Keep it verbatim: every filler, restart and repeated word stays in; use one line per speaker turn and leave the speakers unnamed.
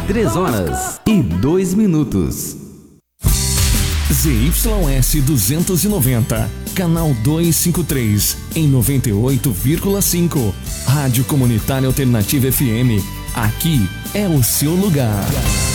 três horas e dois minutos.
Z Y S duzentos e noventa, canal duzentos e cinquenta e três, em noventa e oito vírgula cinco. Rádio Comunitária Alternativa F M. Aqui é o seu lugar.